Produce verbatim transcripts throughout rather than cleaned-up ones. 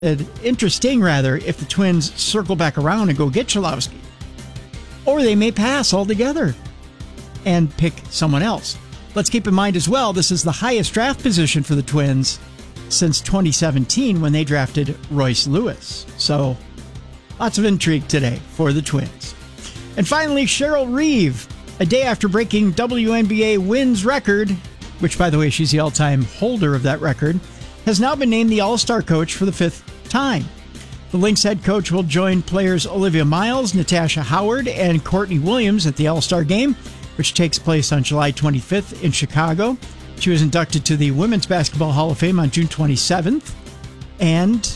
interesting, rather, if the Twins circle back around and go get Cholowski. Or they may pass altogether and pick someone else. Let's keep in mind as well, this is the highest draft position for the Twins since twenty seventeen when they drafted Royce Lewis. So, lots of intrigue today for the Twins. And finally, Cheryl Reeve, a day after breaking W N B A wins record, which, by the way, she's the all-time holder of that record, has now been named the All-Star coach for the fifth time. The Lynx head coach will join players Olivia Miles, Natasha Howard, and Courtney Williams at the All-Star Game, which takes place on July twenty-fifth in Chicago. She was inducted to the Women's Basketball Hall of Fame on June twenty-seventh. And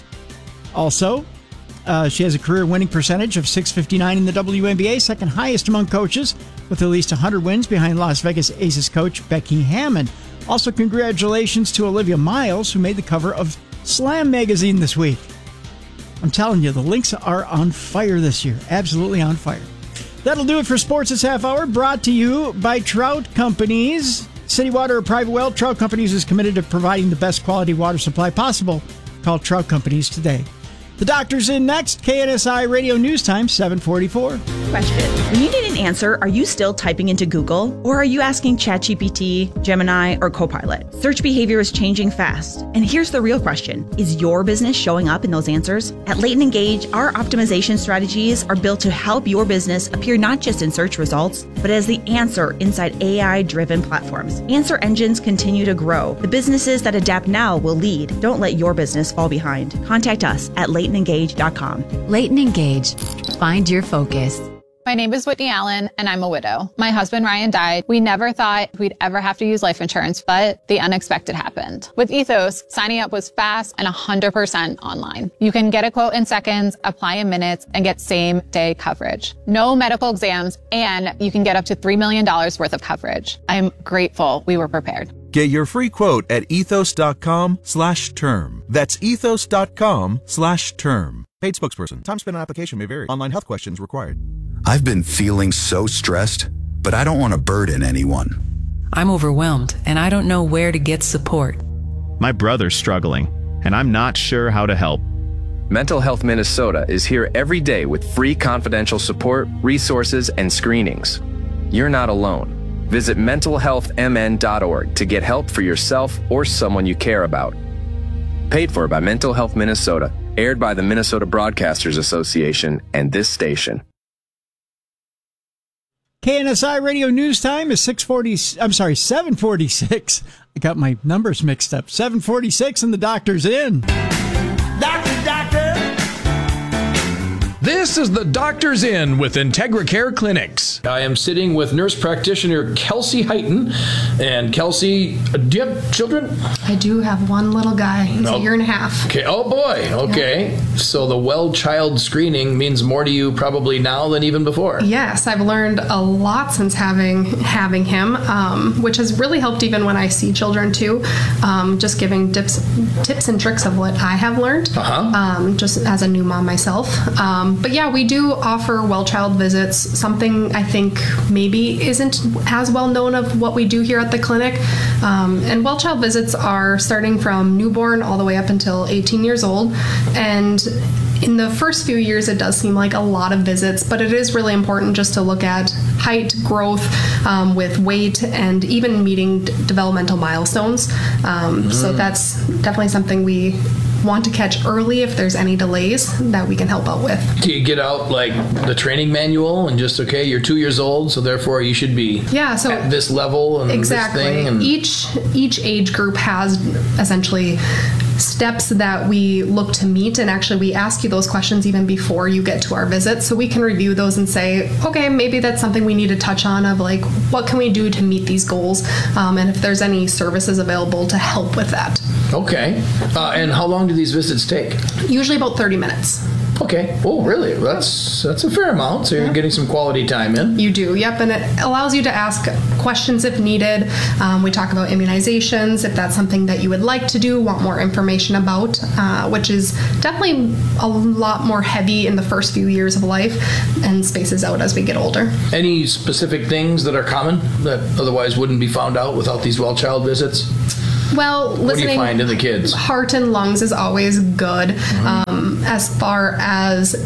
also, uh, she has a career winning percentage of six fifty-nine in the W N B A, second highest among coaches, with at least one hundred wins behind Las Vegas Aces coach Becky Hammon. Also, congratulations to Olivia Miles, who made the cover of Slam magazine this week. I'm telling you, the Lynx are on fire this year. Absolutely on fire. That'll do it for Sports this half hour, brought to you by Trout Companies. City Water or private well, Trout Companies is committed to providing the best quality water supply possible. Call Trout Companies today. The Doctor's in next. K N S I Radio News Time, seven forty-four. Question. When you need an answer, are you still typing into Google? Or are you asking ChatGPT, Gemini, or Copilot? Search behavior is changing fast. And here's the real question. Is your business showing up in those answers? At Leighton Engage, our optimization strategies are built to help your business appear not just in search results, but as the answer inside A I-driven platforms. Answer engines continue to grow. The businesses that adapt now will lead. Don't let your business fall behind. Contact us at Leighton Engage dot com. Leighton Engage. Find your focus. My name is Whitney Allen, and I'm a widow. My husband, Ryan, died. We never thought we'd ever have to use life insurance, but the unexpected happened. With Ethos, signing up was fast and one hundred percent online. You can get a quote in seconds, apply in minutes, and get same-day coverage. No medical exams, and you can get up to three million dollars worth of coverage. I'm grateful we were prepared. Get your free quote at ethos.com slash term. That's ethos.com slash term. Paid spokesperson. Time spent on application may vary. Online health questions required. I've been feeling so stressed, but I don't want to burden anyone. I'm overwhelmed, and I don't know where to get support. My brother's struggling, and I'm not sure how to help. Mental Health Minnesota is here every day with free confidential support, resources, and screenings. You're not alone. Visit mental health m n dot org to get help for yourself or someone you care about. Paid for by Mental Health Minnesota. Aired by the Minnesota Broadcasters Association and this station. K N S I Radio News Time is six forty. I'm sorry, seven forty-six. I got my numbers mixed up. seven forty-six, and the doctor's in. Doctor, doctor. This is the Doctor's In with Integra Care Clinics. I am sitting with nurse practitioner Kelsey Heighton. And Kelsey, do you have children? I do have one little guy. He's oh. a year and a half. Okay. Oh, boy. Okay. Yeah. So the well child screening means more to you probably now than even before. Yes. I've learned a lot since having having him, um, which has really helped even when I see children, too. Um, just giving tips, tips and tricks of what I have learned, uh-huh. um, just as a new mom myself. Um, But yeah, we do offer well child visits, something I think maybe isn't as well known of what we do here at the clinic. Um, and well child visits are starting from newborn all the way up until eighteen years old. And in the first few years, it does seem like a lot of visits, but it is really important just to look at height, growth, um, with weight, and even meeting d- developmental milestones. Um, mm-hmm. So that's definitely something we want to catch early if there's any delays that we can help out with. Do you get out like the training manual and just, okay, you're two years old, so therefore you should be yeah, so at this level and exactly. this thing? And each each age group has essentially steps that we look to meet, and actually we ask you those questions even before you get to our visit, so we can review those and say, okay, maybe that's something we need to touch on, of like, what can we do to meet these goals, um, and if there's any services available to help with that. Okay. Uh, and how long do these visits take? Usually about thirty minutes. Okay. Oh, really? That's that's a fair amount. So you're yeah. getting some quality time in. You do, yep. And it allows you to ask questions if needed. Um, we talk about immunizations, if that's something that you would like to do, want more information about, uh, which is definitely a lot more heavy in the first few years of life and spaces out as we get older. Any specific things that are common that otherwise wouldn't be found out without these well child visits? Well, listening. What do you find in the kids? Heart and lungs is always good. Mm-hmm. Um, as far as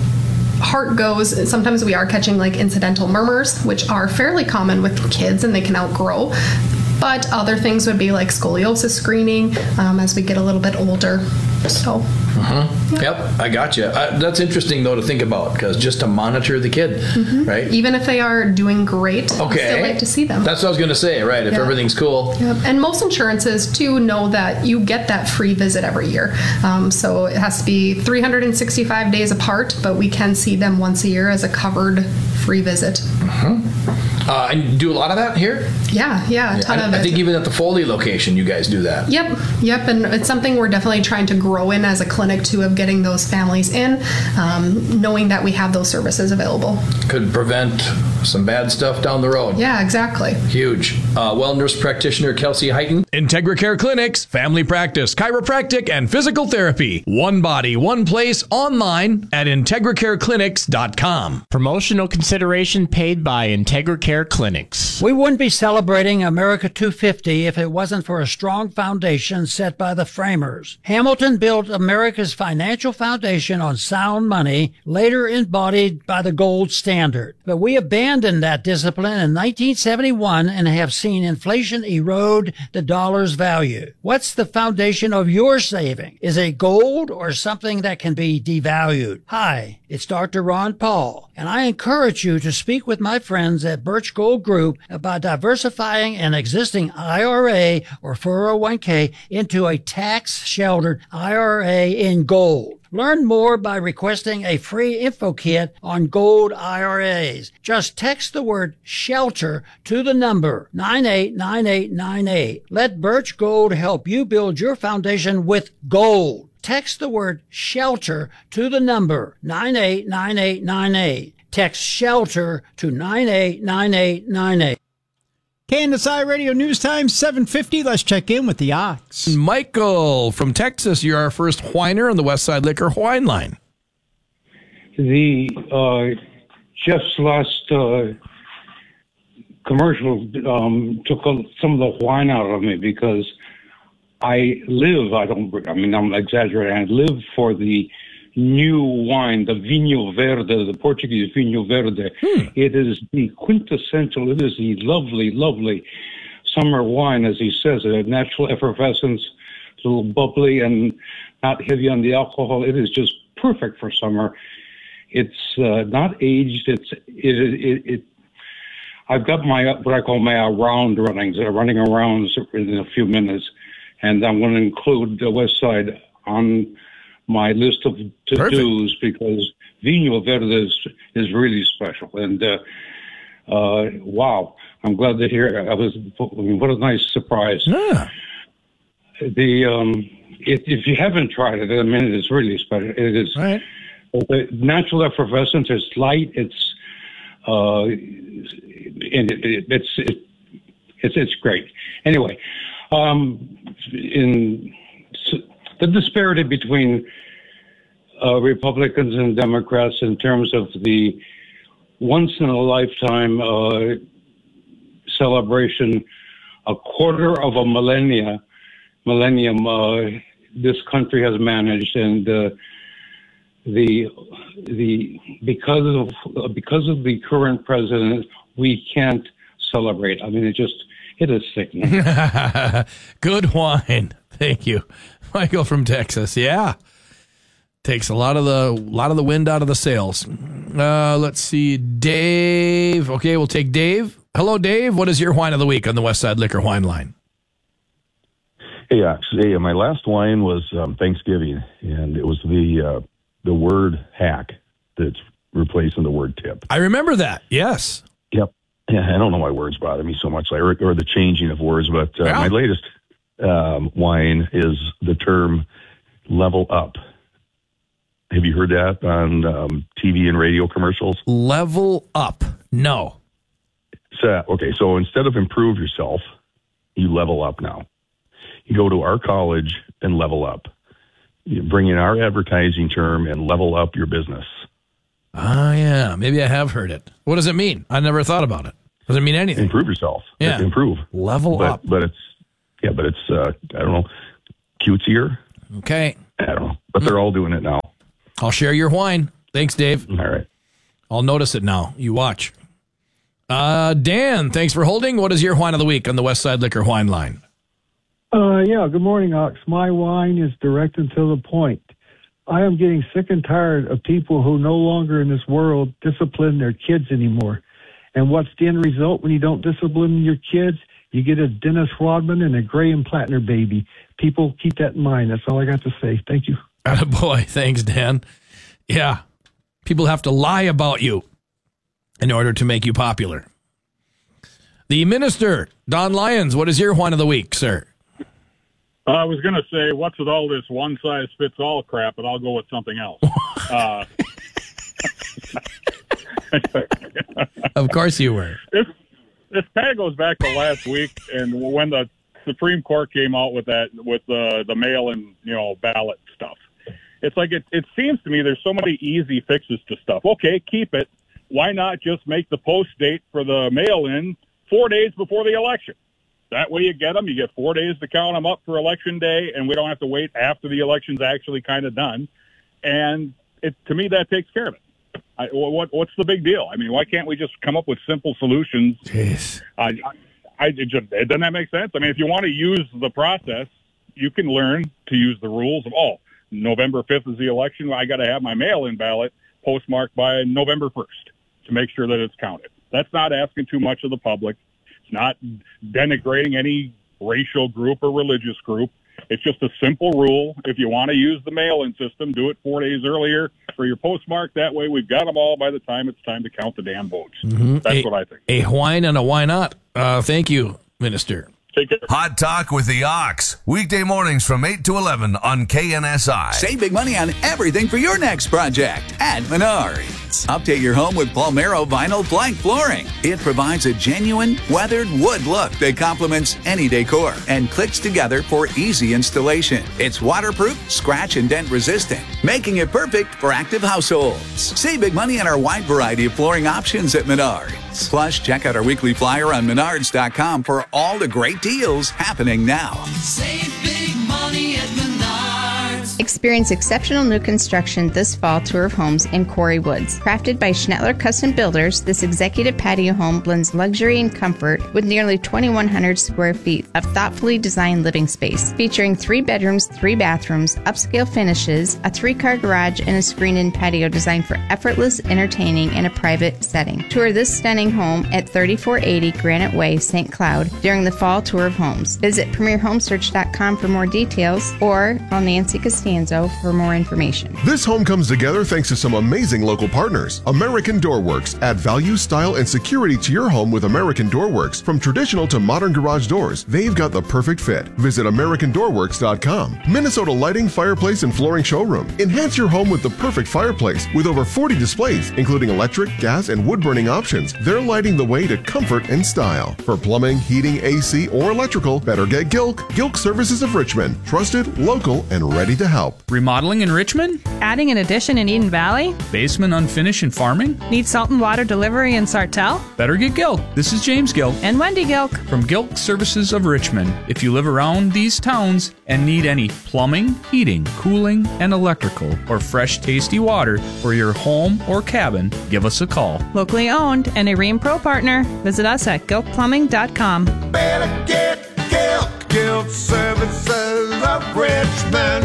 heart goes, sometimes we are catching like incidental murmurs, which are fairly common with kids and they can outgrow. But other things would be like scoliosis screening um, as we get a little bit older. So, uh-huh. yeah. Yep, I got you. Uh, that's interesting, though, to think about, because just to monitor the kid, mm-hmm. right? Even if they are doing great, okay. I still like to see them. That's what I was going to say, right? If yeah. everything's cool. Yep. And most insurances, too, know that you get that free visit every year. Um, so it has to be three hundred sixty-five days apart, but we can see them once a year as a covered free visit. Uh-huh. Uh, and do a lot of that here? Yeah, yeah, a ton I, of it. I think even at the Foley location, you guys do that. Yep, yep, and it's something we're definitely trying to grow in as a clinic, too, of getting those families in, um, knowing that we have those services available. Could prevent some bad stuff down the road. Yeah, exactly. Huge. Uh, well, nurse practitioner Kelsey Heighton. Integra Care Clinics, family practice, chiropractic, and physical therapy. One body, one place, online at integra care clinics dot com. Promotional consideration paid by Integra Care Clinics. We wouldn't be celebrating America two fifty if it wasn't for a strong foundation set by the framers. Hamilton built America's financial foundation on sound money, later embodied by the gold standard. But we abandoned that discipline in nineteen seventy-one and have seen inflation erode the dollar's value. What's the foundation of your saving? Is it gold or something that can be devalued? Hi, it's Doctor Ron Paul, and I encourage you to speak with my friends at Birch Gold Group about diversifying an existing I R A or four oh one k into a tax-sheltered I R A in gold. Learn more by requesting a free info kit on gold I R As. Just text the word SHELTER to the number nine eight nine eight nine eight. Let Birch Gold help you build your foundation with gold. Text the word SHELTER to the number nine eight nine eight nine eight. Text SHELTER to nine eight nine eight nine eight. K N S I Radio News Time, seven fifty. Let's check in with the Ox. Michael from Texas, you're our first whiner on the Westside Liquor Wine Line. The uh, Jeff's last uh, commercial um, took a, some of the wine out of me because I live, I don't, I mean, I'm exaggerating, I live for the new wine, the Vinho Verde, the Portuguese Vinho Verde. Hmm. It is the quintessential, it is the lovely, lovely summer wine, as he says, a natural effervescence, a little bubbly and not heavy on the alcohol. It is just perfect for summer. It's uh, not aged. It's it, it, it. I've got my what I call my around runnings. They're running around in a few minutes, and I'm going to include the West Side on my list of to-dos because Vinho Verde is, is really special. And uh, uh, wow, I'm glad to hear. I was what a nice surprise. Yeah. The um, if, if you haven't tried it, I mean, it's really special. It is right. The natural effervescence. It's light. It's uh, and it, it, it's it, it's it's great. Anyway, um, in the disparity between uh, Republicans and Democrats in terms of the once in a lifetime uh, celebration, a quarter of a millennia millennium uh, this country has managed, and uh, the the because of because of the current president, we can't celebrate. I mean, it just it is sickening. Good wine, thank you, Michael from Texas. Yeah, takes a lot of the lot of the wind out of the sails. Uh, let's see, Dave. Okay, we'll take Dave. Hello, Dave. What is your wine of the week on the Westside Liquor Wine Line? Hey, actually, my last wine was um, Thanksgiving, and it was the uh, the word hack that's replacing the word tip. I remember that. Yes. Yep. Yeah, I don't know why words bother me so much, like, or, or the changing of words, but uh, yeah. my latest um, wine is the term level up. Have you heard that on um, T V and radio commercials? Level up. No. So, okay, so instead of improve yourself, you level up now. You go to our college and level up. You bring in our advertising term and level up your business. Ah, yeah. Maybe I have heard it. What does it mean? I never thought about it. Does it mean anything? Improve yourself. Yeah. Improve. Level but, up. But it's Yeah, but it's, uh, I don't know, cutesier. Okay. I don't know. But they're all doing it now. I'll share your wine. Thanks, Dave. All right. I'll notice it now. You watch. Uh, Dan, thanks for holding. What is your wine of the week on the West Side Liquor wine line? Uh, yeah, good morning, Ox. My wine is direct and to the point. I am getting sick and tired of people who no longer in this world discipline their kids anymore. And what's the end result when you don't discipline your kids? You get a Dennis Rodman and a Graham Plattner baby. People keep that in mind. That's all I got to say. Thank you. Attaboy. Thanks, Dan. Yeah. People have to lie about you in order to make you popular. The minister, Don Lyons, what is your wine of the week, sir? Uh, I was going to say, what's with all this one-size-fits-all crap, but I'll go with something else. uh, of course you were. This, this kind of goes back to last week, and when the Supreme Court came out with that, with the the mail-in, you know, ballot stuff. It's like it, it seems to me there's so many easy fixes to stuff. Okay, keep it. Why not just make the post date for the mail-in four days before the election? That way you get them. You get four days to count them up for Election Day, and we don't have to wait after the election's actually kind of done. And it, to me, that takes care of it. I, what, what's the big deal? I mean, why can't we just come up with simple solutions? Jeez. I, I, I, it just, it, doesn't that make sense? I mean, if you want to use the process, you can learn to use the rules of, oh, November fifth is the election. I got to have my mail-in ballot postmarked by November first to make sure that it's counted. That's not asking too much of the public. It's not denigrating any racial group or religious group. It's just a simple rule. If you want to use the mail-in system, do it four days earlier for your postmark. That way we've got them all by the time it's time to count the damn votes. Mm-hmm. That's a, what I think. A wine and a why not. Uh, thank you, Minister. Take care. Hot Talk with the Ox. Weekday mornings from eight to eleven on K N S I. Save big money on everything for your next project at Menards. Update your home with Palmero Vinyl Plank Flooring. It provides a genuine, weathered wood look that complements any decor and clicks together for easy installation. It's waterproof, scratch and dent resistant, making it perfect for active households. Save big money on our wide variety of flooring options at Menards. Plus, check out our weekly flyer on menards dot com for all the great deals happening now. Save big money at Menards. Experience exceptional new construction this fall tour of homes in Quarry Woods. Crafted by Schnettler Custom Builders, this executive patio home blends luxury and comfort with nearly twenty-one hundred square feet of thoughtfully designed living space, featuring three bedrooms, three bathrooms, upscale finishes, a three-car garage, and a screened-in patio designed for effortless entertaining in a private setting. Tour this stunning home at thirty-four eighty Granite Way, Saint Cloud during the fall tour of homes. Visit premier home search dot com for more details or call Nancy Costanzo for more information. This home comes together thanks to some amazing local partners. American Door Works. Add value, style, and security to your home with American Door Works. From traditional to modern garage doors, they've got the perfect fit. Visit american door works dot com. Minnesota Lighting, Fireplace, and Flooring Showroom. Enhance your home with the perfect fireplace with over forty displays, including electric, gas, and wood-burning options. They're lighting the way to comfort and style. For plumbing, heating, A C, or electrical, better get Gilk. Gilk Services of Richmond. Trusted, local, and ready to help. Remodeling in Richmond? Adding an addition in Eden Valley? Basement unfinished in farming? Need salt and water delivery in Sartell? Better get Gilk. This is James Gilk. And Wendy Gilk. From Gilk Services of Richmond. If you live around these towns and need any plumbing, heating, cooling, and electrical, or fresh, tasty water for your home or cabin, give us a call. Locally owned and a Ream Pro partner. Visit us at gilk plumbing dot com. Better get Gilk. Gilk Services of Richmond.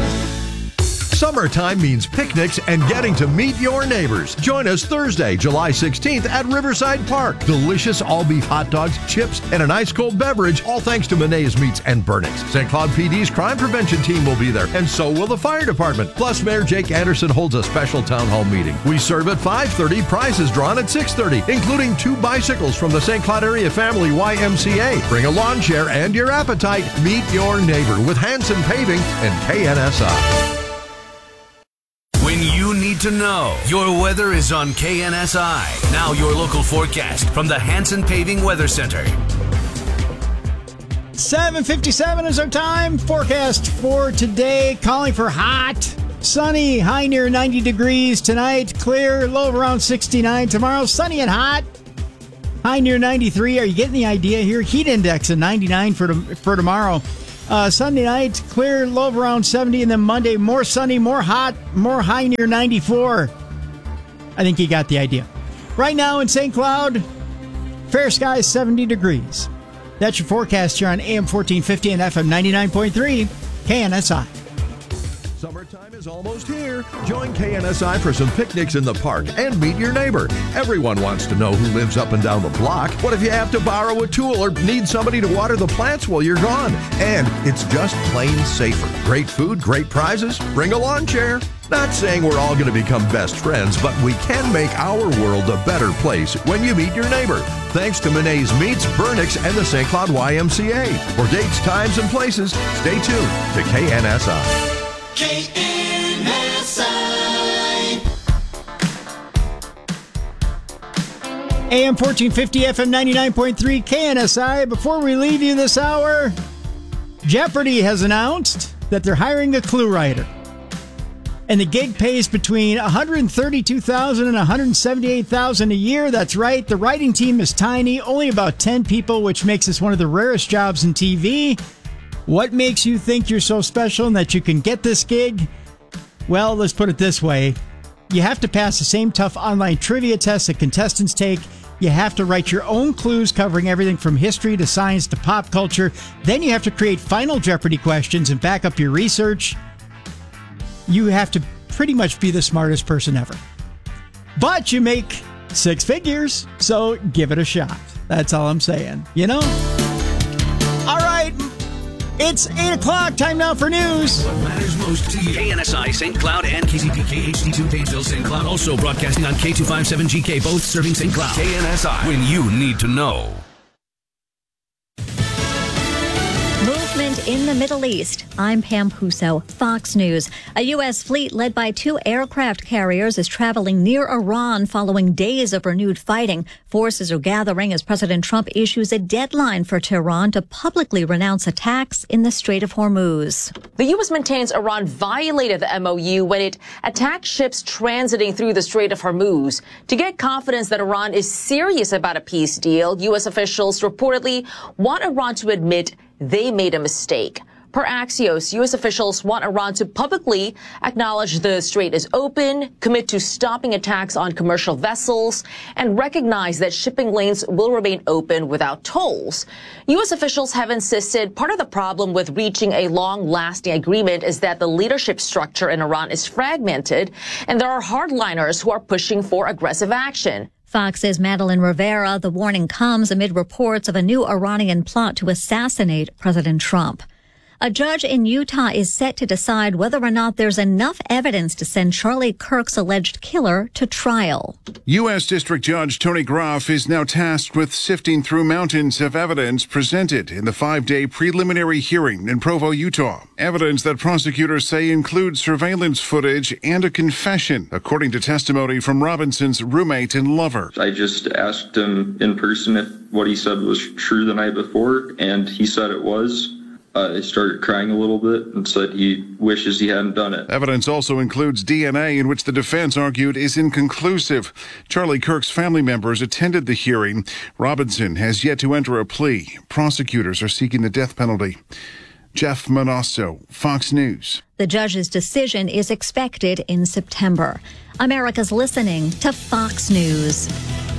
Summertime means picnics and getting to meet your neighbors. Join us Thursday, July sixteenth at Riverside Park. Delicious all-beef hot dogs, chips, and an ice-cold beverage, all thanks to Menae's Meats and Burnix. Saint Cloud P D's crime prevention team will be there, and so will the fire department. Plus, Mayor Jake Anderson holds a special town hall meeting. We serve at five thirty, prizes drawn at six thirty, including two bicycles from the Saint Cloud Area Family Y M C A. Bring a lawn chair and your appetite. Meet your neighbor with Hanson Paving and K N S I. When you need to know, your weather is on K N S I. Now your local forecast from the Hanson Paving Weather Center. seven fifty-seven is our time. Forecast for today, calling for hot, sunny, high near ninety degrees tonight. Clear, low around sixty-nine. Tomorrow, sunny and hot, high near ninety-three. Are you getting the idea here? Heat index of ninety-nine for, for tomorrow. Uh, Sunday night, clear, low of around seventy, and then Monday, more sunny, more hot, more high near ninety-four. I think you got the idea. Right now in Saint Cloud, fair skies, seventy degrees. That's your forecast here on A M fourteen fifty and F M ninety-nine point three, K N S I. Summertime is almost here. Join K N S I for some picnics in the park and meet your neighbor. Everyone wants to know who lives up and down the block. What if you have to borrow a tool or need somebody to water the plants while you're gone? And it's just plain safer. Great food, great prizes. Bring a lawn chair. Not saying we're all going to become best friends, but we can make our world a better place when you meet your neighbor. Thanks to Monet's Meats, Burnix, and the Saint Cloud Y M C A. For dates, times, and places, stay tuned to K N S I. K N S I. A M fourteen fifty, F M ninety-nine point three, K N S I. Before we leave you this hour, Jeopardy has announced that they're hiring a clue writer. And the gig pays between one hundred thirty-two thousand dollars and one hundred seventy-eight thousand dollars a year. That's right. The writing team is tiny, only about ten people, which makes this one of the rarest jobs in T V. What makes you think you're so special and that you can get this gig? Well, let's put it this way. You have to pass the same tough online trivia tests that contestants take. You have to write your own clues covering everything from history to science to pop culture. Then you have to create final Jeopardy questions and back up your research. You have to pretty much be the smartest person ever. But you make six figures, so give it a shot. That's all I'm saying, you know? All right, it's eight o'clock. Time now for news. What matters most to you. K N S I, Saint Cloud, and K C P K H D two Painesville, Saint Cloud. Also broadcasting on K two fifty-seven G K, both serving Saint Cloud. K N S I, when you need to know. Movement in the Middle East. I'm Pam Puso, Fox News. A U S fleet led by two aircraft carriers is traveling near Iran following days of renewed fighting. Forces are gathering as President Trump issues a deadline for Tehran to publicly renounce attacks in the Strait of Hormuz. The U S maintains Iran violated the M O U when it attacked ships transiting through the Strait of Hormuz. To get confidence that Iran is serious about a peace deal, U S officials reportedly want Iran to admit they made a mistake. Per Axios, U S officials want Iran to publicly acknowledge the strait is open, commit to stopping attacks on commercial vessels, and recognize that shipping lanes will remain open without tolls. U S officials have insisted part of the problem with reaching a long-lasting agreement is that the leadership structure in Iran is fragmented, and there are hardliners who are pushing for aggressive action. Fox's Madeline Rivera. The warning comes amid reports of a new Iranian plot to assassinate President Trump. A judge in Utah is set to decide whether or not there's enough evidence to send Charlie Kirk's alleged killer to trial. U S. District Judge Tony Groff is now tasked with sifting through mountains of evidence presented in the five-day preliminary hearing in Provo, Utah. Evidence that prosecutors say includes surveillance footage and a confession, according to testimony from Robinson's roommate and lover. I just asked him in person if what he said was true the night before, and he said it was. Uh, I started crying a little bit and said he wishes he hadn't done it. Evidence also includes D N A, in which the defense argued is inconclusive. Charlie Kirk's family members attended the hearing. Robinson has yet to enter a plea. Prosecutors are seeking the death penalty. Jeff Manasso, Fox News. The judge's decision is expected in September. America's listening to Fox News.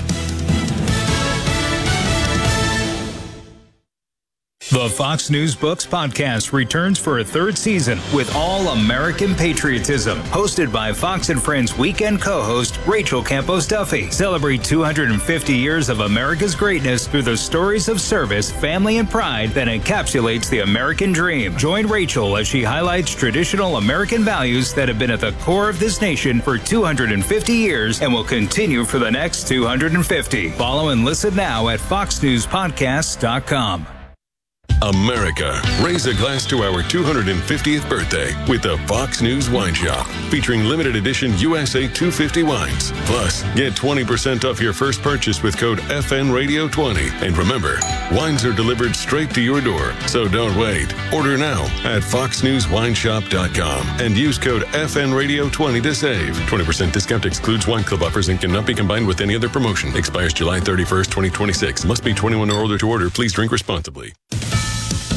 The Fox News Books podcast returns for a third season with all American patriotism. Hosted by Fox and Friends weekend co-host Rachel Campos Duffy. Celebrate two hundred fifty years of America's greatness through the stories of service, family, and pride that encapsulates the American dream. Join Rachel as she highlights traditional American values that have been at the core of this nation for two hundred fifty years and will continue for the next two hundred fifty. Follow and listen now at fox news podcasts dot com. America, raise a glass to our two hundred fiftieth birthday with the Fox News Wine Shop, featuring limited edition U S A two fifty wines. Plus, get twenty percent off your first purchase with code F N Radio twenty. And remember, wines are delivered straight to your door, so don't wait. Order now at fox news wine shop dot com and use code F N Radio twenty to save. twenty percent discount excludes wine club offers and cannot be combined with any other promotion. Expires July thirty-first, twenty twenty-six. Must be twenty-one or older to order. Please drink responsibly.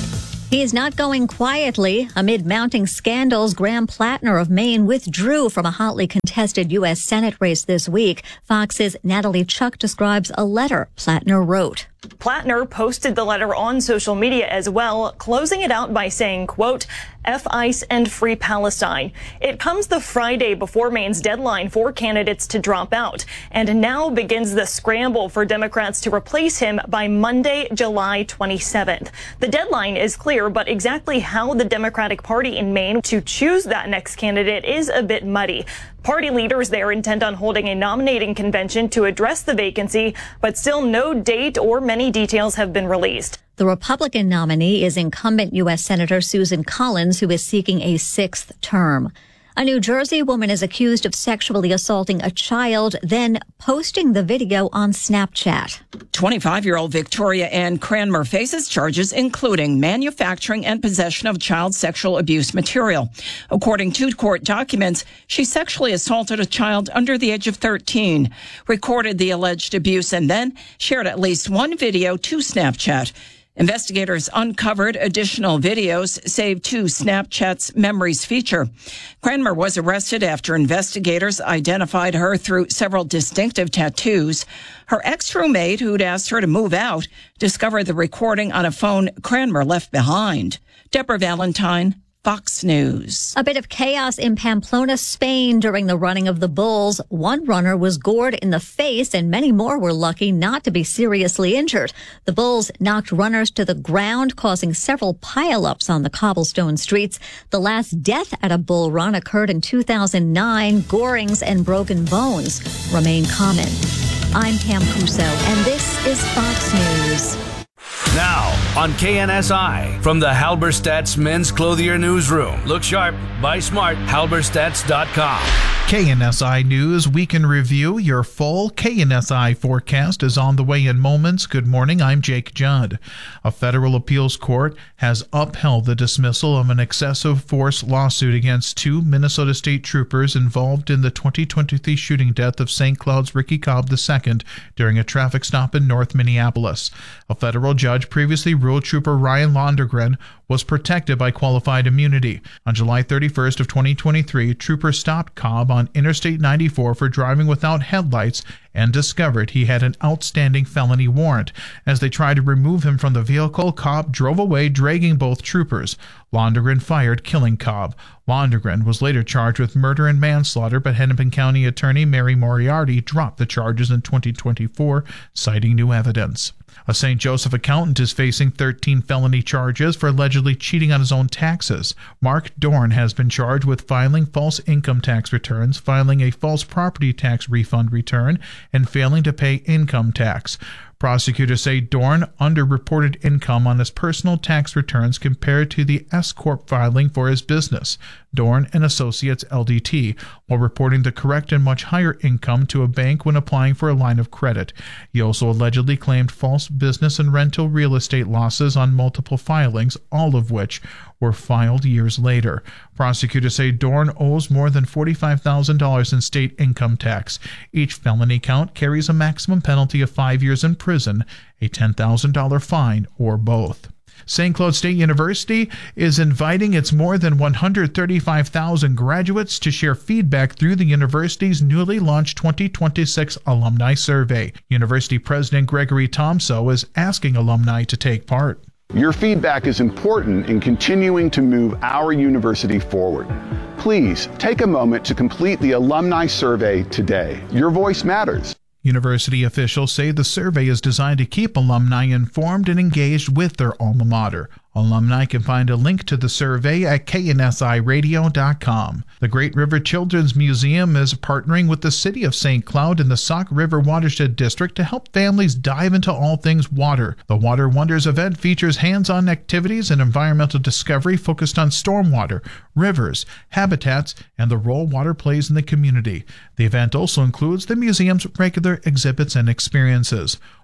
He's not going quietly. Amid mounting scandals, Graham Plattner of Maine withdrew from a hotly contested U S Senate race this week. Fox's Natalie Chuck describes a letter Plattner wrote. Plattner posted the letter on social media as well, closing it out by saying, quote, F ICE and free Palestine. It comes the Friday before Maine's deadline for candidates to drop out, and now begins the scramble for Democrats to replace him by Monday, July twenty-seventh. The deadline is clear, but exactly how the Democratic Party in Maine to choose that next candidate is a bit muddy. Party leaders there intend on holding a nominating convention to address the vacancy, but still no date or many details have been released. The Republican nominee is incumbent U S Senator Susan Collins, who is seeking a sixth term. A New Jersey woman is accused of sexually assaulting a child, then posting the video on Snapchat. twenty-five-year-old Victoria Ann Cranmer faces charges including manufacturing and possession of child sexual abuse material. According to court documents, she sexually assaulted a child under the age of thirteen, recorded the alleged abuse, and then shared at least one video to Snapchat. Investigators uncovered additional videos saved to Snapchat's Memories feature. Cranmer was arrested after investigators identified her through several distinctive tattoos. Her ex-roommate, who'd asked her to move out, discovered the recording on a phone Cranmer left behind. Deborah Valentine, Fox News. A bit of chaos in Pamplona, Spain during the running of the bulls. One runner was gored in the face and many more were lucky not to be seriously injured. The bulls knocked runners to the ground, causing several pileups on the cobblestone streets. The last death at a bull run occurred in two thousand nine. Gorings and broken bones remain common. I'm Pam Puso, and this is Fox News. Now on K N S I from the Halberstadt's Men's Clothier Newsroom. Look sharp, buy smart, halberstadts dot com. K N S I News Week in Review. Your full K N S I forecast is on the way in moments. Good morning, I'm Jake Judd. A federal appeals court has upheld the dismissal of an excessive force lawsuit against two Minnesota state troopers involved in the twenty twenty-three shooting death of Saint Cloud's Ricky Cobb the Second during a traffic stop in North Minneapolis. A federal judge previously ruled Trooper Ryan Londegren was protected by qualified immunity. On July thirty-first of twenty twenty-three, troopers stopped Cobb on Interstate ninety-four for driving without headlights and discovered he had an outstanding felony warrant. As they tried to remove him from the vehicle, Cobb drove away, dragging both troopers. Londegren fired, killing Cobb. Londegren was later charged with murder and manslaughter, but Hennepin County Attorney Mary Moriarty dropped the charges in twenty twenty-four, citing new evidence. A Saint Joseph accountant is facing thirteen felony charges for allegedly cheating on his own taxes. Mark Dorn has been charged with filing false income tax returns, filing a false property tax refund return, and failing to pay income tax. Prosecutors say Dorn underreported income on his personal tax returns compared to the S-Corp filing for his business, Dorn and Associates L D T, while reporting the correct and much higher income to a bank when applying for a line of credit. He also allegedly claimed false business and rental real estate losses on multiple filings, all of which were filed years later. Prosecutors say Dorn owes more than forty-five thousand dollars in state income tax. Each felony count carries a maximum penalty of five years in prison, a ten thousand dollars fine, or both. Saint Cloud State University is inviting its more than one hundred thirty-five thousand graduates to share feedback through the university's newly launched twenty twenty-six Alumni Survey. University President Gregory Tomso is asking alumni to take part. Your feedback is important in continuing to move our university forward. Please take a moment to complete the Alumni Survey today. Your voice matters. University officials say the survey is designed to keep alumni informed and engaged with their alma mater. Alumni can find a link to the survey at K N S I radio dot com. The Great River Children's Museum is partnering with the City of Saint Cloud and the Sauk River Watershed District to help families dive into all things water. The Water Wonders event features hands-on activities and environmental discovery focused on stormwater, rivers, habitats, and the role water plays in the community. The event also includes the museum's regular exhibits and experiences.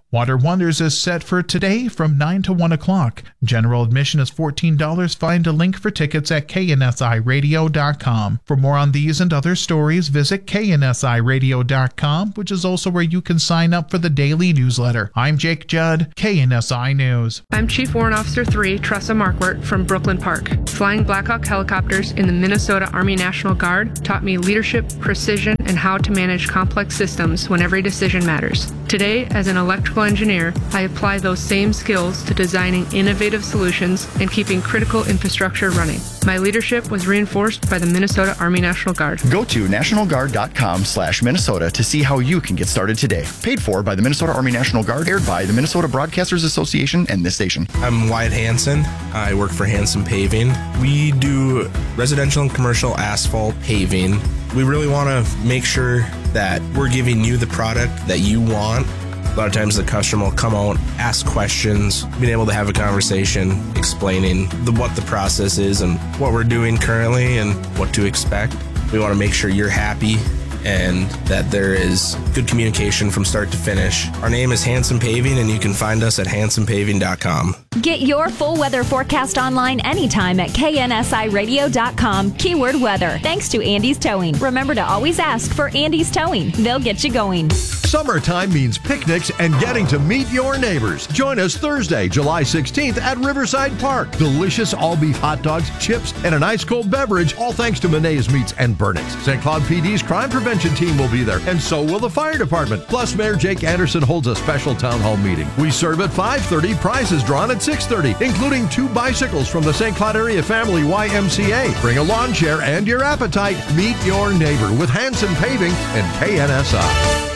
Water Wonders is set for today from nine to one o'clock. General admission is fourteen dollars. Find a link for tickets at K N S I radio dot com. For more on these and other stories, visit K N S I radio dot com, which is also where you can sign up for the daily newsletter. I'm Jake Judd, K N S I News. I'm Chief Warrant Officer three, Tressa Markwart from Brooklyn Park. Flying Blackhawk helicopters in the Minnesota Army National Guard taught me leadership, precision, and how to manage complex systems when every decision matters. Today, as an electrical engineer, I apply those same skills to designing innovative solutions and keeping critical infrastructure running. My leadership was reinforced by the Minnesota Army National Guard. Go to national guard dot com slash Minnesota to see how you can get started today. Paid for by the Minnesota Army National Guard, aired by the Minnesota Broadcasters Association and this station. I'm Wyatt Hansen. I work for Hansen Paving. We do residential and commercial asphalt paving. We really want to make sure that we're giving you the product that you want. A lot of times the customer will come out, ask questions, being able to have a conversation, explaining the, what the process is and what we're doing currently and what to expect. We want to make sure you're happy and that there is good communication from start to finish. Our name is Hansen Paving, and you can find us at hansen paving dot com. Get your full weather forecast online anytime at K N S I radio dot com, keyword weather. Thanks to Andy's Towing. Remember to always ask for Andy's Towing. They'll get you going. Summertime means picnics and getting to meet your neighbors. Join us Thursday, July sixteenth at Riverside Park. Delicious all-beef hot dogs, chips, and an ice-cold beverage, all thanks to Menae's Meats and Burnix. Saint Cloud P D's crime prevention team will be there, and so will the fire department. Plus, Mayor Jake Anderson holds a special town hall meeting. We serve at five thirty, prizes drawn at six thirty, including two bicycles from the Saint Cloud Area Family Y M C A. Bring a lawn chair and your appetite. Meet your neighbor with Hansen Paving and K N S I.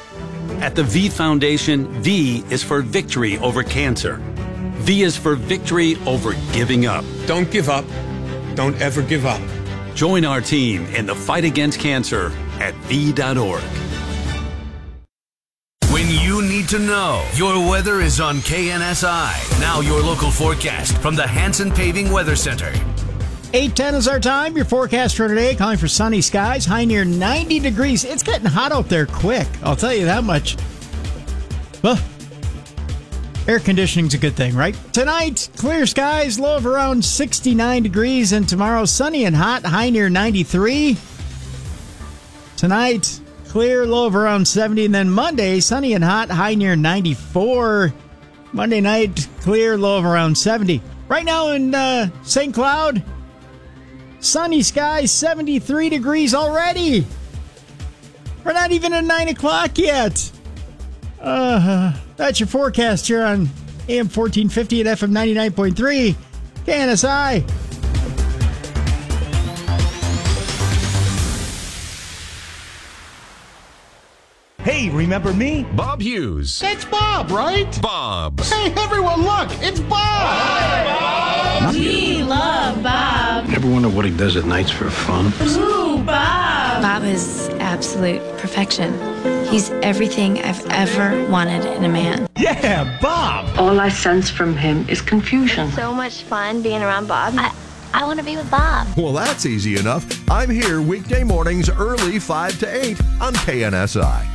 At the V Foundation, V is for victory over cancer. V is for victory over giving up. Don't give up. Don't ever give up. Join our team in the fight against cancer at V dot org. When you need to know, your weather is on K N S I. Now your local forecast from the Hansen Paving Weather Center. eight ten is our time. Your forecast for today, calling for sunny skies, high near ninety degrees. It's getting hot out there quick, I'll tell you that much. Well, air conditioning's a good thing, right? Tonight, clear skies, low of around sixty-nine degrees, and tomorrow, sunny and hot, high near ninety-three. Tonight, clear, low of around seventy, and then Monday, sunny and hot, high near ninety-four. Monday night, clear, low of around seventy. Right now in uh, Saint Cloud, sunny skies, seventy-three degrees already. We're not even at nine o'clock yet. Uh, that's your forecast here on A M fourteen fifty at F M ninety-nine point three, K N S I. Hey, remember me? Bob Hughes. It's Bob, right? Bob. Hey, everyone, look, it's Bob. Hi, Bob. We love Bob. Ever wonder what he does at nights for fun? Ooh, Bob. Bob is absolute perfection. He's everything I've ever wanted in a man. Yeah, Bob. All I sense from him is confusion. It's so much fun being around Bob. I, I want to be with Bob. Well, that's easy enough. I'm here weekday mornings early five to eight on K N S I.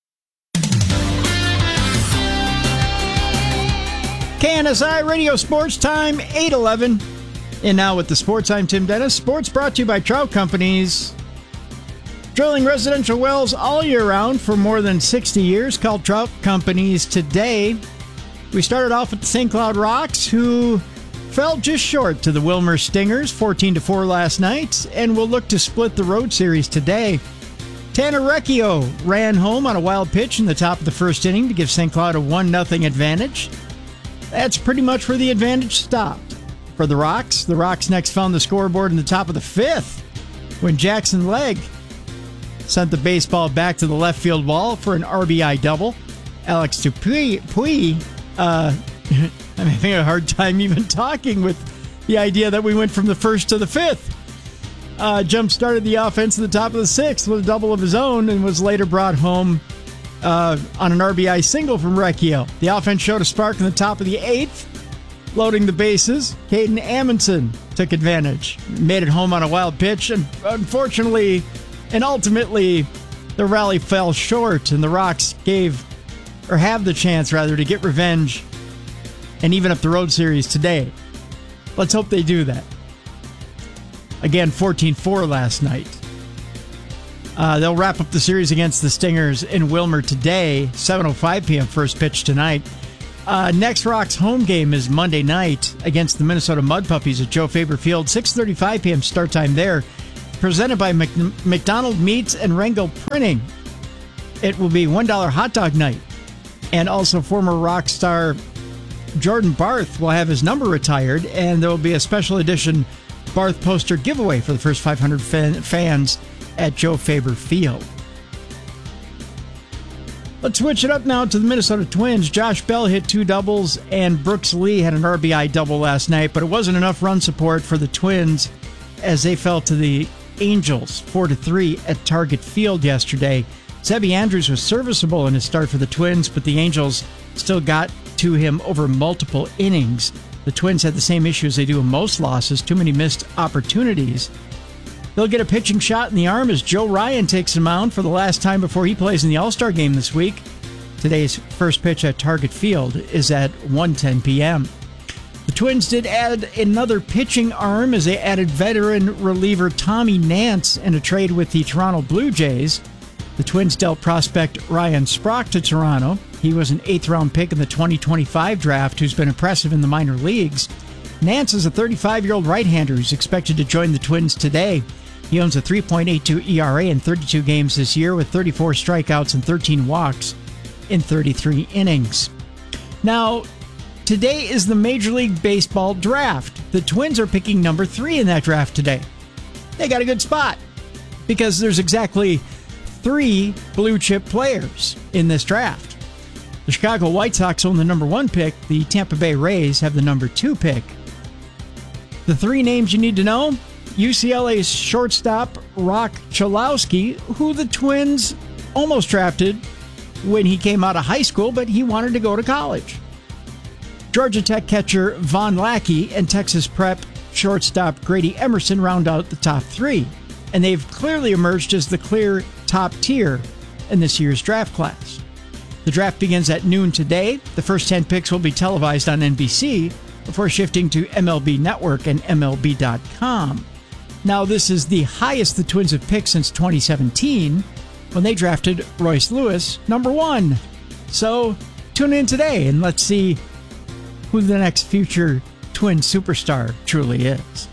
K N S I Radio Sports Time, eight eleven. And now with the sports, I'm Tim Dennis. Sports brought to you by Trout Companies. Drilling residential wells all year round for more than sixty years. Call Trout Companies today. We started off with the Saint Cloud Rocks, who fell just short to the Wilmer Stingers, fourteen to four last night, and will look to split the road series today. Tanner Recchio ran home on a wild pitch in the top of the first inning to give Saint Cloud a one nothing advantage. That's pretty much where the advantage stopped. For the Rocks, the Rocks next found the scoreboard in the top of the fifth when Jackson Legg sent the baseball back to the left field wall for an R B I double. Alex Dupuis, uh, I'm having a hard time even talking with the idea that we went from the first to the fifth. Uh, jump started the offense at the top of the sixth with a double of his own and was later brought home uh, on an R B I single from Recchio. The offense showed a spark in the top of the eighth. Loading the bases, Caden Amundsen took advantage, made it home on a wild pitch, and unfortunately and ultimately the rally fell short, and the Rocks gave or have the chance, rather, to get revenge and even up the road series today. Let's hope they do that. Again, fourteen four last night. Uh, they'll wrap up the series against the Stingers in Wilmer today, seven oh five p.m. first pitch tonight. Uh, next Rock's home game is Monday night against the Minnesota Mud Puppies at Joe Faber Field, six thirty-five p.m. start time there. Presented by Mc- McDonald Meats and Rengel Printing. It will be one dollar hot dog night. And also former rock star Jordan Barth will have his number retired, and there will be a special edition Barth poster giveaway for the first five hundred fan- fans at Joe Faber Field. Let's switch it up now to the Minnesota Twins. Josh Bell hit two doubles, and Brooks Lee had an R B I double last night, but it wasn't enough run support for the Twins as they fell to the Angels four to three at Target Field yesterday. Zebby Andrews was serviceable in his start for the Twins, but the Angels still got to him over multiple innings. The Twins had the same issues they do in most losses, too many missed opportunities. They'll get a pitching shot in the arm as Joe Ryan takes the mound for the last time before he plays in the All-Star game this week. Today's first pitch at Target Field is at one ten p.m. The Twins did add another pitching arm as they added veteran reliever Tommy Nance in a trade with the Toronto Blue Jays. The Twins dealt prospect Ryan Sprock to Toronto. He was an eighth-round pick in the twenty twenty-five draft who's been impressive in the minor leagues. Nance is a thirty-five-year-old right-hander who's expected to join the Twins today. He owns a three point eight two E R A in thirty-two games this year with thirty-four strikeouts and thirteen walks in thirty-three innings. Now, today is the Major League Baseball draft. The Twins are picking number three in that draft today. They got a good spot because there's exactly three blue-chip players in this draft. The Chicago White Sox own the number one pick. The Tampa Bay Rays have the number two pick. The three names you need to know: U C L A's shortstop Rock Chalowski, who the Twins almost drafted when he came out of high school, but he wanted to go to college. Georgia Tech catcher Von Lackey and Texas Prep shortstop Grady Emerson round out the top three, and they've clearly emerged as the clear top tier in this year's draft class. The draft begins at noon today. The first ten picks will be televised on N B C before shifting to M L B Network and M L B dot com. Now, this is the highest the Twins have picked since twenty seventeen, when they drafted Royce Lewis, number one. So, tune in today and let's see who the next future Twin superstar truly is.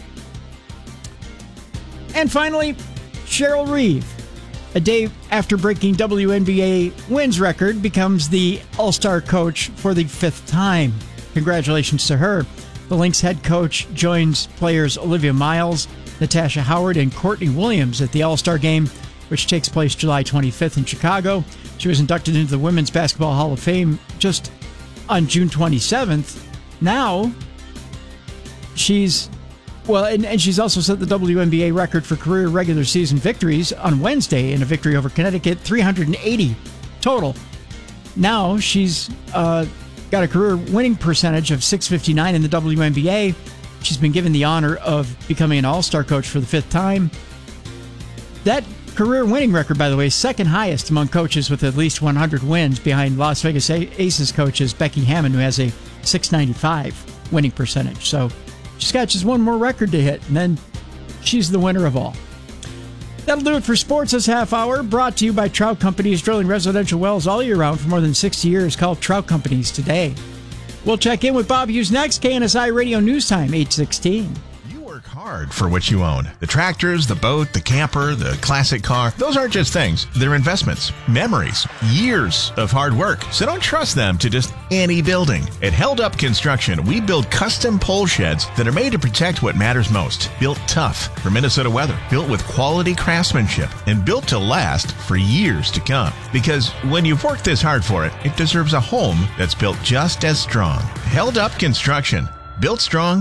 And finally, Cheryl Reeve, a day after breaking W N B A wins record, becomes the All-Star coach for the fifth time. Congratulations to her. The Lynx head coach joins players Olivia Miles, Natasha Howard, and Courtney Williams at the All-Star Game, which takes place July twenty-fifth in Chicago. She was inducted into the Women's Basketball Hall of Fame just on June twenty-seventh. Now, she's, well, and, and she's also set the W N B A record for career regular season victories on Wednesday in a victory over Connecticut, three hundred eighty total. Now she's uh, got a career winning percentage of six fifty-nine in the W N B A. She's been given the honor of becoming an all-star coach for the fifth time. That career winning record, by the way, is second highest among coaches with at least one hundred wins, behind Las Vegas Aces coaches Becky Hammond, who has a six ninety-five winning percentage. So she's got just one more record to hit, and then she's the winner of all. That'll do it for sports this half hour, brought to you by Trout Companies, drilling residential wells all year round for more than sixty years. Call Trout Companies today. We'll check in with Bob Hughes next. K N S I Radio News Time, eight sixteen. Hard for what you own. The tractors, the boat, the camper, the classic car, those aren't just things. They're investments, memories, years of hard work. So don't trust them to just any building. At Held Up Construction, we build custom pole sheds that are made to protect what matters most. Built tough for Minnesota weather, built with quality craftsmanship, and built to last for years to come. Because when you've worked this hard for it, it deserves a home that's built just as strong. Held Up Construction. Built strong,